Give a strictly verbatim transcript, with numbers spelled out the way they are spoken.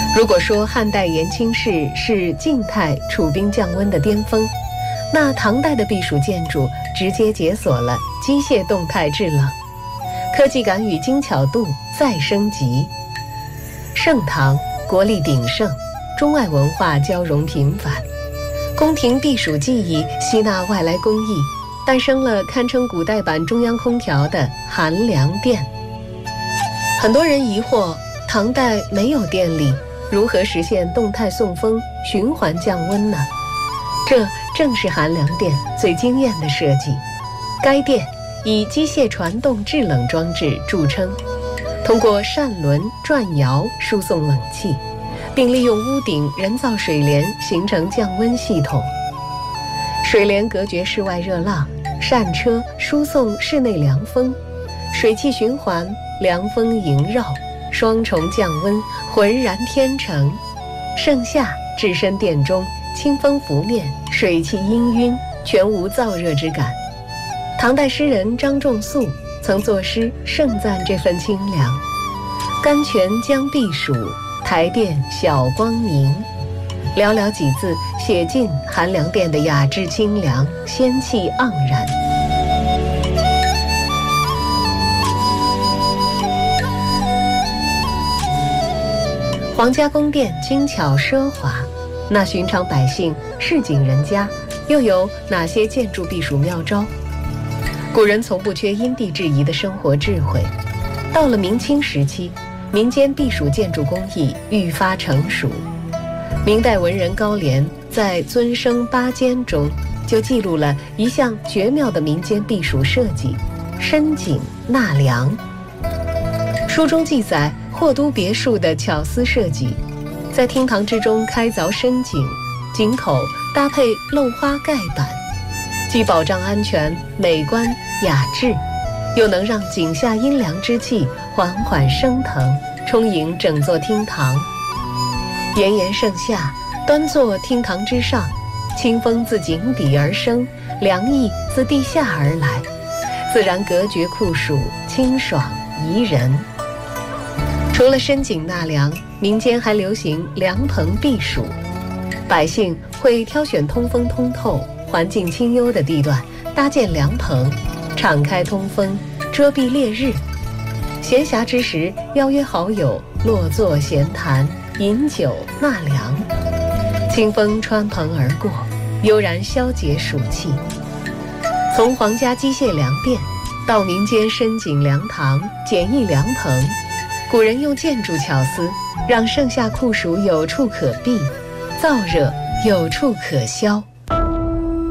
如果说汉代延庆市是静态储兵降温的巅峰，那唐代的避暑建筑直接解锁了机械动态制冷，科技感与精巧度再升级。盛唐国力鼎盛，中外文化交融频繁，宫廷避暑技艺吸纳外来工艺，诞生了堪称古代版中央空调的寒凉殿。很多人疑惑，唐代没有电力，如何实现动态送风、循环降温呢？这正是寒凉殿最惊艳的设计。该殿以机械传动制冷装置著称，通过扇轮转摇输送冷气，并利用屋顶人造水帘形成降温系统。水帘隔绝室外热浪，扇车输送室内凉风，水汽循环，凉风萦绕，双重降温，浑然天成。盛夏置身殿中，清风拂面，水汽氤氲，全无燥热之感。唐代诗人张仲素曾作诗盛赞这份清凉：甘泉将避暑，台殿晓光明。寥寥几字写尽寒凉殿的雅致清凉，仙气盎然。皇家宫殿精巧奢华，那寻常百姓、市井人家又有哪些建筑避暑妙招？古人从不缺因地制宜的生活智慧。到了明清时期，民间避暑建筑工艺愈发成熟。明代文人高廉在《尊生八间》中就记录了一项绝妙的民间避暑设计——深井纳凉。书中记载霍都别墅的巧思设计，在厅堂之中开凿深井，井口搭配镂花盖板，既保障安全、美观、雅致，又能让井下阴凉之气缓缓升腾，充盈整座厅堂。炎炎盛夏，端坐厅堂之上，清风自井底而生，凉意自地下而来，自然隔绝酷暑，清爽宜人。除了深井纳凉，民间还流行凉棚避暑。百姓会挑选通风通透、环境清幽的地段，搭建凉棚，敞开通风，遮蔽烈日。闲暇之时，邀约好友落座闲谈，饮酒纳凉，清风穿棚而过，悠然消解暑气。从皇家机械凉殿到民间深井凉堂、简易凉棚，古人用建筑巧思，让盛夏酷暑有处可避，燥热有处可消。